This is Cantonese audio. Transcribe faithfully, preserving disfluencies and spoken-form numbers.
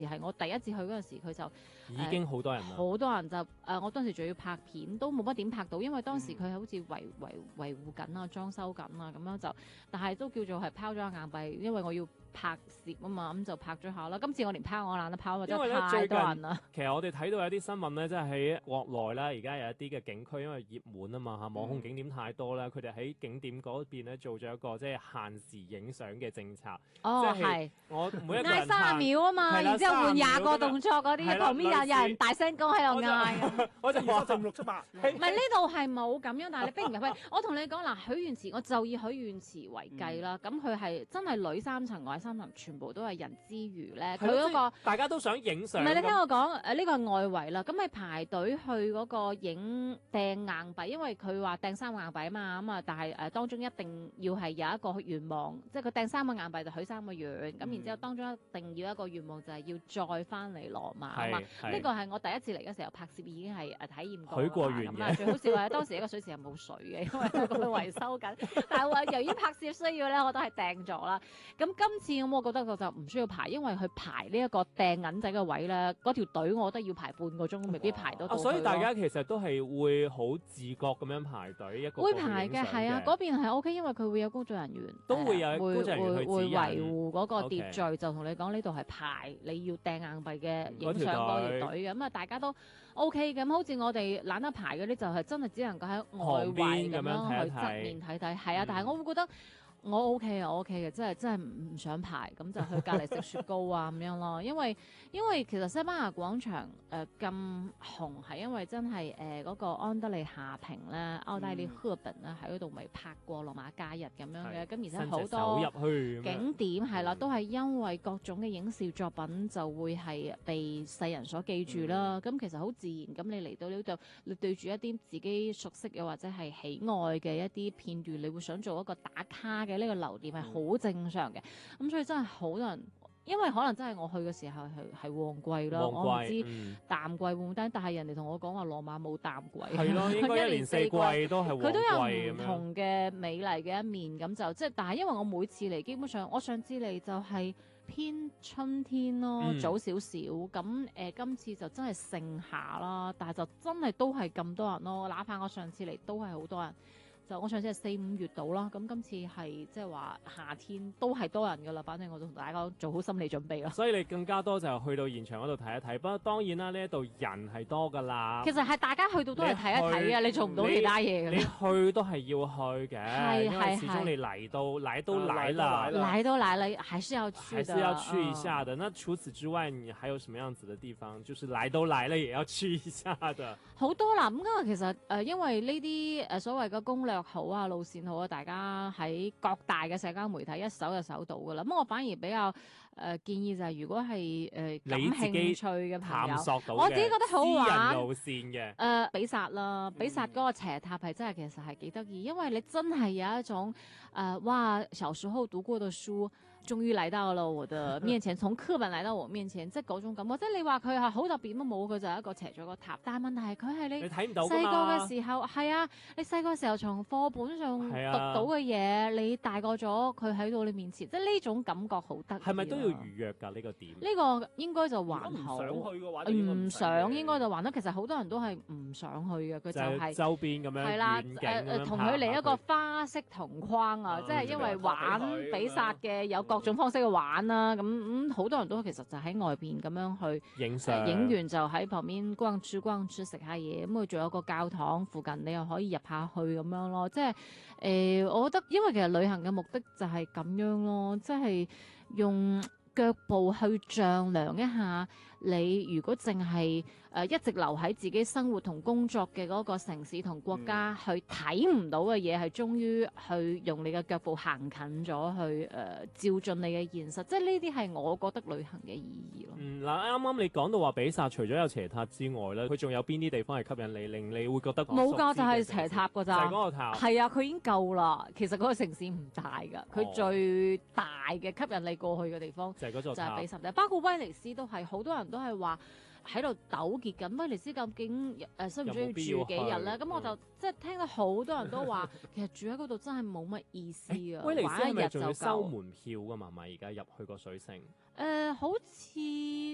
係我第一次去嗰陣時，佢就已經好多人啦， 好多人就誒、呃，我當時仲要拍片，都冇乜點拍到，因為當時佢好似維維維護緊啊、裝修緊啊咁樣就，但係都叫做係拋咗硬幣，因為我要拍攝啊嘛，咁就拍咗下啦。今次我連拋我懶得拋，因為太多人啦。 其實我哋睇到有啲新聞咧，即係喺國內啦，而家有一啲嘅景區，因為熱門啊嘛嚇，網紅景點太多啦，佢哋喺景點嗰邊咧做咗一個即係限時影相嘅政策。 哦，係我每一個人嗌三十秒啊嘛，然之後換廿個動作嗰啲，旁邊有有人大聲講喺度嗌。 我就話就六七八， 唔係呢度係冇咁樣，但係你逼唔入去。我同你講嗱，許願池我就以許願池為計啦。咁佢係真係裏三層外三層，全部都係人之餘咧，佢嗰個大家都想影相。 唔係你聽我講，誒呢個係外圍啦。咁你排隊去嗰個影掟硬幣，因為佢話掟三個硬幣啊嘛，咁啊，但係誒當中一定要係有一個願望，即係佢掟三個硬幣就許三個願。咁然之後當中一定要一個願望就係要再翻嚟羅馬啊嘛。呢個係我第一次嚟嘅時候拍攝已經係誒體驗過。 許過願嘅。 最好笑係當時一個水池係冇水嘅，因為佢維修緊。但係話由於拍攝需要咧，我都係掟咗啦。咁今次咁我覺得佢就唔需要排，因為佢排呢一個掟銀仔嘅位咧，嗰條隊我覺得要排半個鐘，未必排到到。 所以大家其實都係會好自覺咁樣排隊一個。 會排嘅係啊，嗰邊係 O K，因為佢會有工作人員， 都會有工作人員去指引， 會維護嗰個秩序。Okay. 就同你講呢度係排你要掟硬幣嘅影相嗰條隊，咁啊大家都 O K 咁，好似我哋懶得排嗰啲就係真係只能夠喺外圍咁樣去側面睇睇，係啊，但係我會覺得。我 OK 啊，我 OK 嘅，真係真係唔想排，咁就去隔離食雪糕啊咁樣咯。因為因為其實西班牙廣場誒咁紅係因為真係誒嗰個安德利夏平咧、奧黛麗赫本咧喺嗰度咪拍過羅馬假日咁樣嘅，咁而且好多景點係啦，都係因為各種嘅影視作品就會係被世人所記住啦。咁、嗯、其實好自然，咁你嚟到呢度，你對住一啲自己熟悉又或者係喜愛嘅一啲片段，你會想做一個打卡嘅。呢個留念係好正常嘅，咁、嗯、所以真係好多人，因為可能真係我去嘅時候係係旺季啦，我唔知、嗯、淡季會唔會，但係人哋同我講話羅馬冇淡季， 係咯，應該一年四季都係旺季， 佢都有唔同嘅美麗嘅一面，咁就即係，但係因為我每次嚟，基本上我上次嚟就係偏春天咯，嗯、早少少，咁誒、呃、今次就真係盛夏啦，但係就真係都係咁多人咯，哪怕我上次嚟都係好多人。就我上次係四五月度啦，咁今次係即係話夏天都係多人噶啦，反正我都同大家做好心理準備啦。 所以你更加多就去到現場嗰度睇一睇，不過當然啦，呢一度人係多噶啦。 其實係大家去到都係睇一睇嘅，你做唔到其他嘢嘅。 你去都係要去嘅，係因為始終你嚟到嚟都嚟啦， 嚟都嚟了，還是要去的， 還是要去一下的。嗯、那除此之外，你還有什麼樣子的地方，就是嚟都嚟了也要去一下的？ 好多啦，咁啊，其實誒、呃，因為呢啲誒所謂嘅攻略好啊，路線好啊，大家喺各大嘅社交媒體一搜就搜到噶啦。咁我反而比較誒、呃、建議就係、是，如果係誒、呃、感興趣嘅朋友，我自己覺得好玩路線嘅誒比薩啦，比薩嗰個斜塔係真係其實係幾得意，因為你真係有一種誒、呃、哇小時候讀過嘅書終於嚟到了我的面前，從課本嚟到我面前，即係嗰種感覺。即係你話佢係好特別都冇，佢就係一個斜咗個塔。但係問題係佢係你睇唔到細個嘅時候，係啊，你細個嘅時候從課本上讀到嘅嘢，啊、你大個咗佢喺到你面前，即係呢種感覺好得意。 係咪都要預約㗎呢、呢個點？ 呢個應該就還好。 唔想去嘅話， 唔想應該就還好。其實好多人都係唔想去嘅，佢就係、 是、周邊咁樣係啦，誒同佢嚟一個花式同框啊，嗯、即係因為玩比薩嘅有各種方式去玩。啦咁咁好多人都其實就喺外邊咁樣去影相， 影、呃、完就喺旁邊逛住逛住食下嘢，咁佢仲有個教堂附近，你又可以入下去咁樣咯。即係誒、呃，我覺得因為其實旅行嘅目的就係咁樣咯，即係用腳步去丈量一下你如果淨係誒一直留喺自己生活同工作嘅嗰個城市同國家、嗯、去睇唔到嘅嘢，係終於去用你嘅腳步行近咗去誒、呃、照進你嘅現實，即係呢啲係我覺得旅行嘅意義咯。 嗯，嗱啱啱你講到話比薩除咗有斜塔之外咧，佢仲有邊啲地方係吸引你，令你會覺得冇㗎，就係斜塔㗎咋， 就係嗰個塔。 係啊，佢已經夠啦。其實嗰個城市唔大㗎，佢、哦、最大嘅吸引你過去嘅地方。就係嗰座塔，就係比薩，包括威尼斯都係，好多人都係話喺度糾結緊威尼斯究竟誒需唔需要住幾日咧？咁我就即係聽到好多人都話，其實住喺嗰度真係冇乜意思啊！ 威尼斯係咪仲要收門票㗎嘛？咪而家入去個水城？ 誒、呃，好似。